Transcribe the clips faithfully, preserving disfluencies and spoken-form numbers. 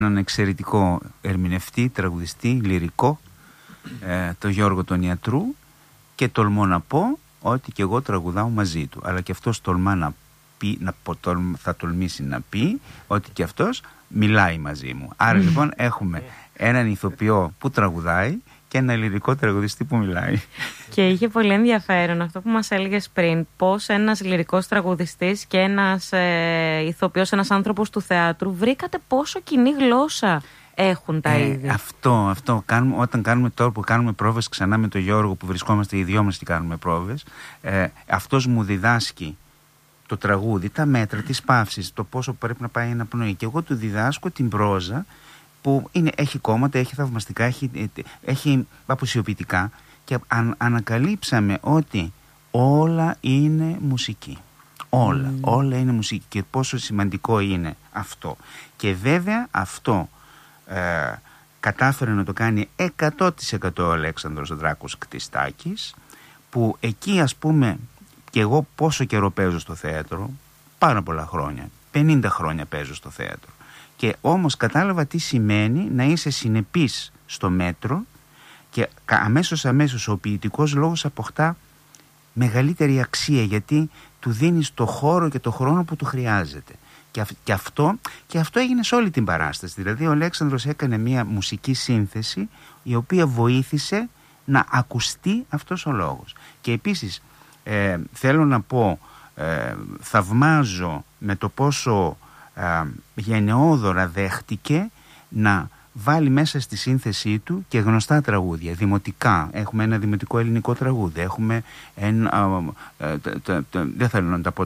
έναν εξαιρετικό ερμηνευτή, τραγουδιστή, λυρικό, ε, τον Γιώργο τον Ιατρού, και τολμώ να πω ότι και εγώ τραγουδάω μαζί του. Αλλά και αυτός τολμά να πει, να, θα τολμήσει να πει ότι και αυτός μιλάει μαζί μου. Άρα λοιπόν έχουμε έναν ηθοποιό που τραγουδάει και ένα λυρικό τραγουδιστή που μιλάει. Και είχε πολύ ενδιαφέρον αυτό που μας έλεγες πριν, πώς ένας λυρικός τραγουδιστής και ένας ε, ηθοποιός, ένας άνθρωπος του θεάτρου, βρήκατε πόσο κοινή γλώσσα έχουν τα ε, ίδια. Αυτό, αυτό κάνουμε, όταν κάνουμε τώρα που κάνουμε πρόβες ξανά με τον Γιώργο, που βρισκόμαστε οι δυο μας και κάνουμε πρόβες, ε, αυτός μου διδάσκει το τραγούδι, τα μέτρα, τις παύσεις, το πόσο πρέπει να πάει ένα πνοή, και εγώ του διδάσκω την πρόζα που είναι, έχει κόμματα, έχει θαυμαστικά, έχει, έχει αποσιοποιητικά, και αν, ανακαλύψαμε ότι όλα είναι μουσική. Όλα, mm. όλα είναι μουσική, και πόσο σημαντικό είναι αυτό. Και βέβαια αυτό ε, κατάφερε να το κάνει εκατό τοις εκατό ο Αλέξανδρος Δράκος Κτιστάκης, που εκεί, ας πούμε, και εγώ πόσο καιρό παίζω στο θέατρο, πάρα πολλά χρόνια, πενήντα χρόνια παίζω στο θέατρο, και όμως κατάλαβα τι σημαίνει να είσαι συνεπής στο μέτρο, και αμέσως αμέσως ο ποιητικός λόγος αποκτά μεγαλύτερη αξία, γιατί του δίνεις το χώρο και το χρόνο που του χρειάζεται. Και, και, αυτό, και αυτό έγινε σε όλη την παράσταση. Δηλαδή ο Αλέξανδρος έκανε μια μουσική σύνθεση η οποία βοήθησε να ακουστεί αυτός ο λόγος. Και επίσης ε, θέλω να πω, ε, θαυμάζω με το πόσο ε, γενναιόδωρα δέχτηκε να βάλει μέσα στη σύνθεσή του και γνωστά τραγούδια, δημοτικά. Έχουμε ένα δημοτικό ελληνικό τραγούδι, έχουμε ένα, δεν θέλω να τα πω,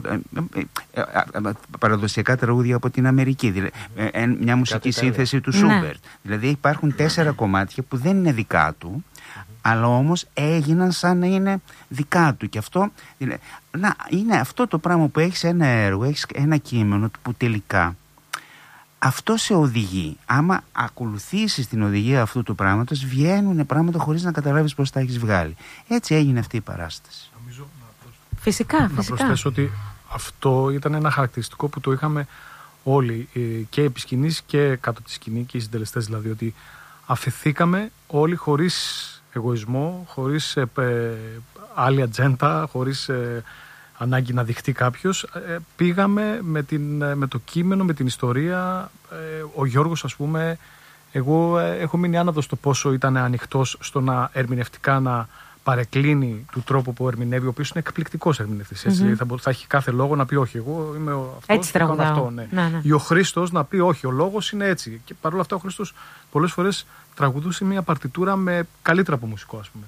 παραδοσιακά τραγούδια από την Αμερική, μια μουσική σύνθεση του Σούμπερτ. Δηλαδή υπάρχουν τέσσερα κομμάτια που δεν είναι δικά του, αλλά όμως έγιναν σαν να είναι δικά του. Και αυτό να, είναι αυτό το πράγμα που έχεις ένα έργο, έχεις ένα κείμενο που τελικά αυτό σε οδηγεί. Άμα ακολουθήσεις την οδηγία αυτού του πράγματος, βγαίνουν πράγματα χωρίς να καταλάβεις πώς τα έχεις βγάλει. Έτσι έγινε αυτή η παράσταση. Νομίζω να προσ... Φυσικά, να φυσικά. Να προσθέσω ότι αυτό ήταν ένα χαρακτηριστικό που το είχαμε όλοι, και επί σκηνής και κάτω από τη σκηνή, και οι συντελεστές δηλαδή, ότι αφεθήκαμε όλοι χωρίς εγωισμό, χωρίς ε, ε, άλλη ατζέντα, χωρίς ε, ανάγκη να δειχτεί κάποιος. Ε, πήγαμε με, την, με το κείμενο, με την ιστορία. Ε, ο Γιώργος, ας πούμε, εγώ ε, έχω μείνει άναδος στο πόσο ήταν ανοιχτός στο να ερμηνευτικά να παρεκκλίνει του τρόπου που ερμηνεύει, ο οποίος είναι εκπληκτικός ερμηνευτής. Mm-hmm. Έτσι, θα, θα έχει κάθε λόγο να πει όχι, εγώ είμαι ο αυτός, έτσι τραγουδάω. Αυτό, ναι. Να, ναι. Ή ο Χρήστος να πει όχι, ο λόγος είναι έτσι. Και παρόλα αυτά ο Χρήστος πολλές φορές τραγουδούσε μια παρτιτούρα με καλύτερα από μουσικό, ας πούμε.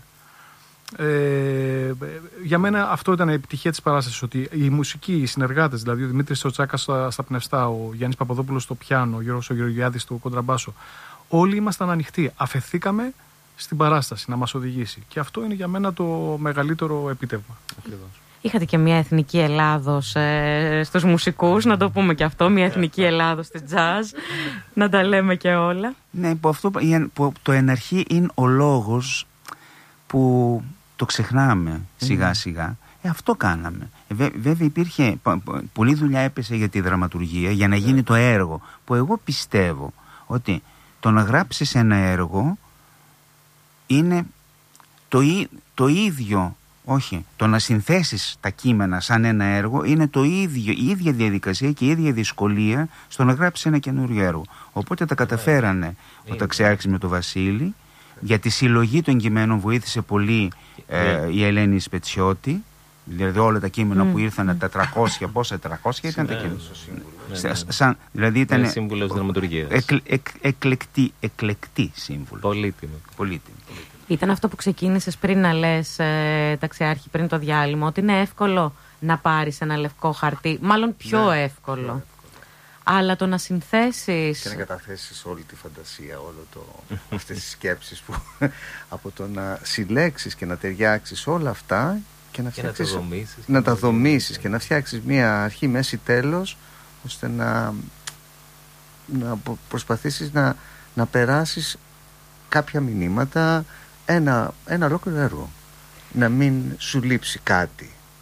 Ε, για μένα αυτό ήταν η επιτυχία της παράστασης, ότι η μουσική, οι συνεργάτες, δηλαδή ο Δημήτρης Τσοτσάκας στα, στα πνευστά, ο Γιάννης Παπαδόπουλος στο πιάνο, ο Γιώργος ο Γεωργιάδης στο κοντραμπάσο, όλοι ήμασταν ανοιχτοί, αφεθήκαμε στην παράσταση να μας οδηγήσει, και αυτό είναι για μένα το μεγαλύτερο επίτευγμα. Είχατε και μια εθνική Ελλάδος ε, στους μουσικούς, να το πούμε και αυτό, μια εθνική Ελλάδος στη jazz, να τα λέμε και όλα. Ναι, που αυτό που το εναρχή είναι ο λόγος που το ξεχνάμε σιγά σιγά. Ε, αυτό κάναμε. Ε, βέ, βέβαια υπήρχε, πολλή δουλειά έπεσε για τη δραματουργία, για να γίνει το έργο, που εγώ πιστεύω ότι το να γράψεις ένα έργο είναι το, το ίδιο, όχι, το να συνθέσεις τα κείμενα σαν ένα έργο είναι το ίδιο, η ίδια διαδικασία και η ίδια δυσκολία στο να γράψεις ένα καινούριο έργο. Οπότε τα καταφέρανε ο Ταξιάρχης με τον Βασίλη. Για τη συλλογή των κειμένων βοήθησε πολύ ε, η Ελένη Σπετσιώτη, δηλαδή όλα τα κείμενα mm. που ήρθαν, τα τριακόσια, πόσα τριακόσια ήταν τα κείμενα. Δηλαδή ήταν σύμβουλος δραματουργίας. Εκλεκτή, εκλεκτή σύμβουλο. Πολύτιμη. Πολύτιμη. Ήταν αυτό που ξεκίνησες πριν να λες, ε, Ταξιάρχη, πριν το διάλειμμα, ότι είναι εύκολο να πάρεις ένα λευκό χαρτί, μάλλον πιο ναι, εύκολο. Πιο αλλά το να συνθέσεις και να καταθέσεις όλη τη φαντασία, όλο το, αυτές τις σκέψεις που από το να συλλέξεις και να ταιριάξεις όλα αυτά και να, και να τα δομήσεις, να τα δομήσεις και να φτιάξεις μια αρχή, μέση, τέλος, ώστε να, να προσπαθήσεις να, να περάσεις κάποια μηνύματα, ένα, ένα ολόκληρο έργο, να μην σου λείψει κάτι.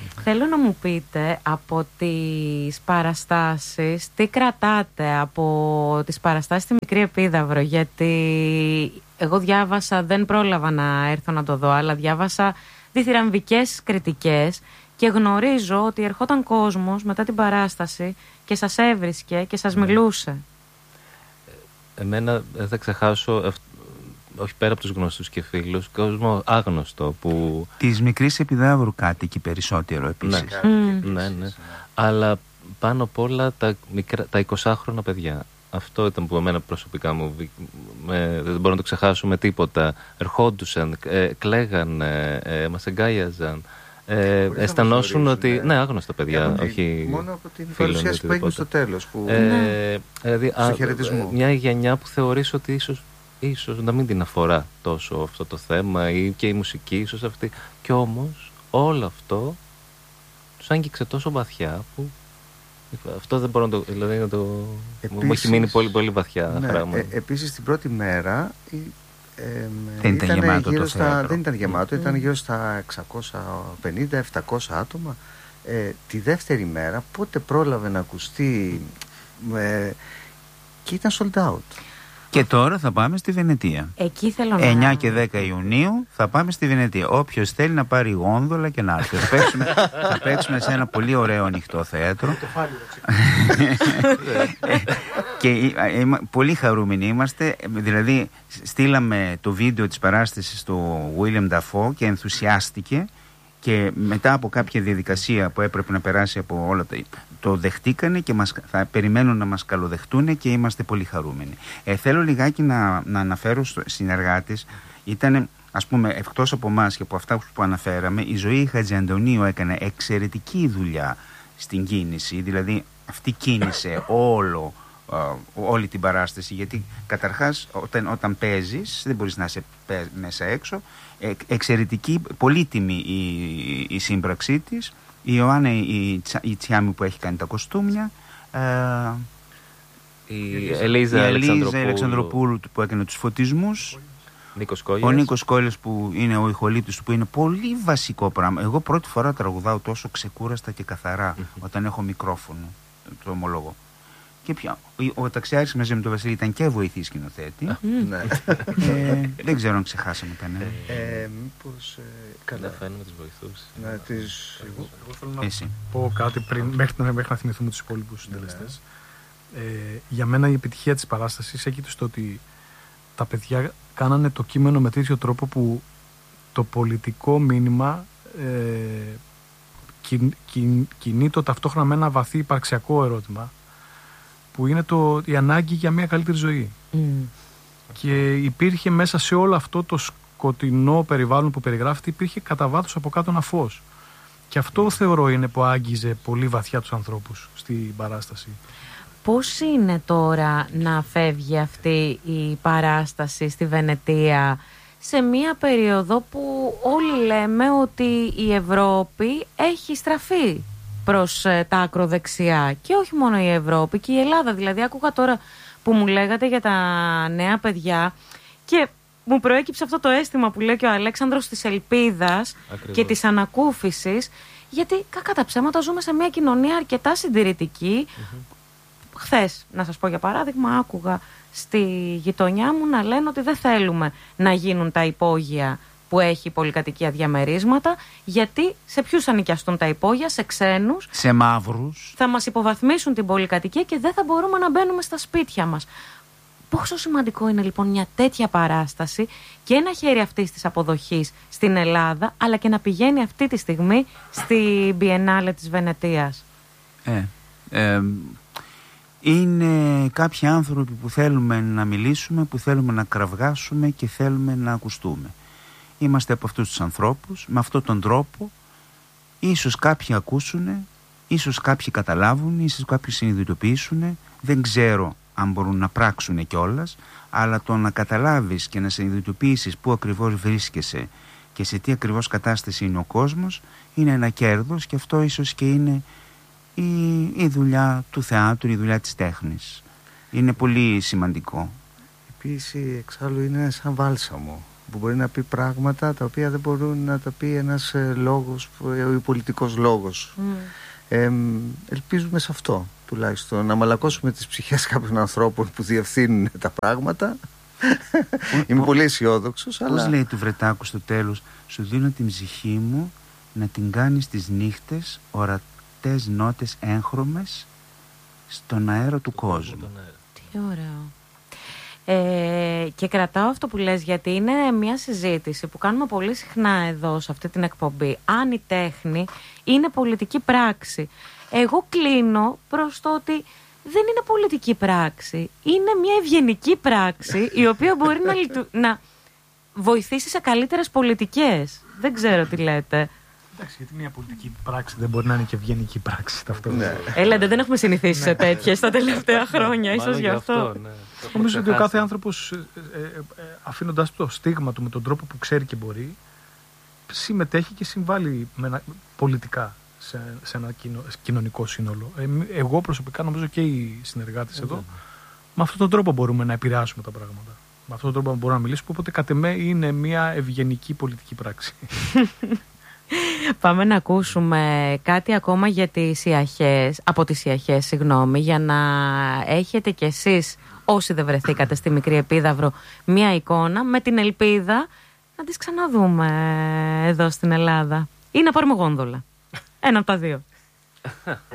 Θέλω να μου πείτε από τις παραστάσεις, τι κρατάτε από τις παραστάσεις στη Μικρή Επίδαυρο, γιατί εγώ διάβασα, δεν πρόλαβα να έρθω να το δω, αλλά διάβασα διθυραμβικές κριτικές και γνωρίζω ότι ερχόταν κόσμος μετά την παράσταση και σας έβρισκε και σας μιλούσε. Εμένα δεν θα ξεχάσω, όχι πέρα από τους γνωστούς και φίλους, κόσμο άγνωστο που... Της Μικρής Επιδαύρου κάτοικοι περισσότερο επίσης. Ναι, mm. ναι, ναι. Αλλά πάνω απ' όλα τα, μικρά, τα εικοσάχρονα παιδιά. Αυτό ήταν που εμένα προσωπικά μου... Με, δεν μπορώ να το ξεχάσω με τίποτα. Ερχόντουσαν, ε, κλαίγανε, ε, μας εγκάιαζαν. Ε, αισθανόσουν ότι. Ναι, ναι, άγνωστα παιδιά. Μόνο, όχι μόνο από την παρουσίαση που έγινε στο τέλος. Που... Ε, ναι. Δηλαδή, α, χαιρετισμό. Μια γενιά που θεωρείς ότι ίσως, ίσως να μην την αφορά τόσο αυτό το θέμα ή και η μουσική, ίσως αυτή. Κι όμως όλο αυτό τους άγγιξε τόσο βαθιά που. Αυτό δεν μπορώ να το. Δηλαδή, να το επίσης, μου έχει μείνει πολύ, πολύ βαθιά. Ναι, πράγμα. Ε, επίσης την πρώτη μέρα. Ε, δεν ήταν, ήταν γεμάτο γύρω το στα, θέατρο. Δεν ήταν γεμάτο, Mm. ήταν γύρω στα εξακόσια πενήντα επτακόσια άτομα. Ε, τη δεύτερη μέρα πότε πρόλαβε να ακουστεί ε, και ήταν sold out. Και τώρα θα πάμε στη Βενετία. Εκεί θέλω να... εννιά και δέκα Ιουνίου θα πάμε στη Βενετία. Όποιος θέλει να πάρει γόνδολα και να έρθει. Θα παίξουμε, θα παίξουμε σε ένα πολύ ωραίο ανοιχτό θέατρο. Και ε, πολύ χαρούμενοι είμαστε. Δηλαδή στείλαμε το βίντεο της παράστασης στο William Dafoe και ενθουσιάστηκε. Και μετά από κάποια διαδικασία που έπρεπε να περάσει από όλα τα... το δεχτήκανε και μας, θα περιμένουν να μας καλοδεχτούν και είμαστε πολύ χαρούμενοι. Ε, θέλω λιγάκι να, να αναφέρω στο συνεργάτης. Ήταν, ας πούμε, εκτός από εμάς και από αυτά που αναφέραμε, η Ζωή Χατζιαντονίου έκανε εξαιρετική δουλειά στην κίνηση. Δηλαδή αυτή κίνησε όλο, όλη την παράσταση, γιατί καταρχάς όταν, όταν παίζεις δεν μπορείς να είσαι μέσα έξω. Ε, εξαιρετική, πολύτιμη η, η σύμπραξή της. Η Ιωάννα η, η Τσιάμι που έχει κάνει τα κοστούμια, ε, η Ελίζα, η Ελίζα Αλεξανδροπούλου. Αλεξανδροπούλου που έκανε τους φωτισμούς, Νίκος Κόλλιας. ο Νίκος Κόλλιας που είναι ο ηχολήπτης του, που είναι πολύ βασικό πράγμα. Εγώ πρώτη φορά τραγουδάω τόσο ξεκούραστα και καθαρά όταν έχω μικρόφωνο, το ομολόγω. Και πια, ο Ταξιάρης μαζί με τον Βασίλη ήταν και βοηθή σκηνοθέτη. Ναι. ε, δεν ξέρω αν ξεχάσαμε κανένα. Ε, μήπως. Ε, καλά. Να φαίνομαι τις βοηθούς. Να τις... Εγώ, εγώ θέλω να Εσύ. πω κάτι πριν, μέχρι, μέχρι να θυμηθούμε τους υπόλοιπους συντελεστές. Ε, για μένα η επιτυχία της παράστασης έγινε στο ότι τα παιδιά κάνανε το κείμενο με τέτοιο τρόπο που το πολιτικό μήνυμα ε, κιν, κιν, κινεί το ταυτόχρονα με ένα βαθύ υπαρξιακό ερώτημα, που είναι το, η ανάγκη για μια καλύτερη ζωή. Mm. Και υπήρχε μέσα σε όλο αυτό το σκοτεινό περιβάλλον που περιγράφεται, υπήρχε κατά βάθος από κάτω ένα φως. Και αυτό θεωρώ είναι που άγγιζε πολύ βαθιά τους ανθρώπους στην παράσταση. Πώς είναι τώρα να φεύγει αυτή η παράσταση στη Βενετία σε μια περίοδο που όλοι λέμε ότι η Ευρώπη έχει στραφεί προς ε, τα ακροδεξιά, και όχι μόνο η Ευρώπη και η Ελλάδα. Δηλαδή άκουγα τώρα που μου λέγατε για τα νέα παιδιά και μου προέκυψε αυτό το αίσθημα που λέει και ο Αλέξανδρος της ελπίδας. Ακριβώς. Και της ανακούφισης, γιατί κακά τα ψέματα ζούμε σε μια κοινωνία αρκετά συντηρητική. Mm-hmm. Χθες, να σας πω για παράδειγμα, άκουγα στη γειτονιά μου να λένε ότι δεν θέλουμε να γίνουν τα υπόγεια που έχει πολυκατοικία διαμερίσματα, γιατί σε ποιους θα νοικιαστούν τα υπόγεια? Σε ξένους, σε μαύρους. Θα μας υποβαθμίσουν την πολυκατοικία και δεν θα μπορούμε να μπαίνουμε στα σπίτια μας. Πόσο σημαντικό είναι λοιπόν μια τέτοια παράσταση και ένα χέρι αυτής της αποδοχής στην Ελλάδα, αλλά και να πηγαίνει αυτή τη στιγμή στη Biennale της Βενετίας. Ε, ε, είναι κάποιοι άνθρωποι που θέλουμε να μιλήσουμε, που θέλουμε να κραυγάσουμε και θέλουμε να ακουστούμε. Είμαστε από αυτούς τους ανθρώπους, με αυτόν τον τρόπο ίσως κάποιοι ακούσουν, ίσως κάποιοι καταλάβουν, ίσως κάποιοι συνειδητοποιήσουν, δεν ξέρω αν μπορούν να πράξουν κιόλας, αλλά το να καταλάβεις και να συνειδητοποιήσεις πού ακριβώς βρίσκεσαι και σε τι ακριβώς κατάσταση είναι ο κόσμος, είναι ένα κέρδος, και αυτό ίσως και είναι η, η δουλειά του θεάτρου, η δουλειά της τέχνης. Είναι πολύ σημαντικό. Η ποίηση εξάλλου είναι σαν βάλσαμο. που μπορεί να πει πράγματα τα οποία δεν μπορούν να τα πει ένας ε, λόγος ή πολιτικός λόγος. Mm. Ε, ελπίζουμε σε αυτό τουλάχιστον, να μαλακώσουμε τις ψυχές κάποιων ανθρώπων που διευθύνουν τα πράγματα. Είμαι πολύ αισιόδοξος. Πώς αλλά... λέει του Βρετάκου στο τέλος, σου δίνω την ψυχή μου να την κάνεις τις νύχτες ορατές νότες έγχρωμες στον αέρα του κόσμου. Τι ωραίο. Ε, και κρατάω αυτό που λες, γιατί είναι μια συζήτηση που κάνουμε πολύ συχνά εδώ σε αυτή την εκπομπή. Αν η τέχνη είναι πολιτική πράξη. Εγώ κλείνω προς το ότι δεν είναι πολιτική πράξη. Είναι μια ευγενική πράξη η οποία μπορεί να, λειτου... να βοηθήσει σε καλύτερες πολιτικές. Δεν ξέρω τι λέτε. Εντάξει, γιατί μια πολιτική πράξη δεν μπορεί να είναι και ευγενική πράξη ταυτόχρονα. Έλατε, δεν έχουμε συνηθίσει σε τέτοιες τα τελευταία χρόνια, ίσως γι' αυτό. Νομίζω ότι ο κάθε άνθρωπος, αφήνοντας το στίγμα του με τον τρόπο που ξέρει και μπορεί, συμμετέχει και συμβάλλει με ένα, πολιτικά σε, σε ένα κοινο, κοινωνικό σύνολο. Ε, εγώ προσωπικά, νομίζω και οι συνεργάτες εδώ, mm. με αυτόν τον τρόπο μπορούμε να επηρεάσουμε τα πράγματα. Με αυτόν τον τρόπο μπορούμε να μιλήσουμε, οπότε κατ' εμέ είναι μια ευγενική πολιτική πράξη. Πάμε να ακούσουμε κάτι ακόμα για τις Ιαχές, από τις Ιαχές, συγγνώμη, για να έχετε κι εσείς, όσοι δεν βρεθήκατε στη Μικρή Επίδαυρο, μια εικόνα με την ελπίδα να τις ξαναδούμε εδώ στην Ελλάδα ή να πάρουμε γόνδολα. Ένα από τα δύο.